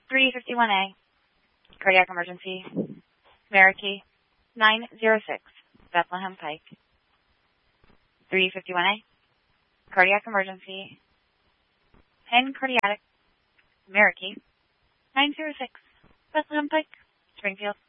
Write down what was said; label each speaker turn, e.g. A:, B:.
A: 351A, cardiac emergency, Merrickey, 906, Bethlehem Pike. 351A, cardiac emergency, Penn Cardiac, Merrickey, 906, Bethlehem Pike, Springfield.